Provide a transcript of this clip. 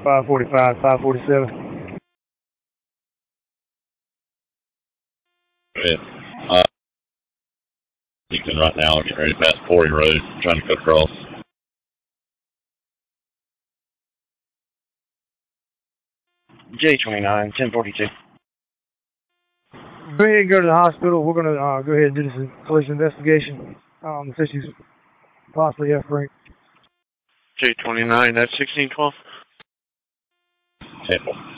545, 547. Yeah. Right now, getting ready to pass Quarry Road, trying to go across. J29, 1042. Go ahead and go to the hospital. We're going to go ahead and do this police investigation. Since she's possibly F-rank. J29, that's 1612. Temple.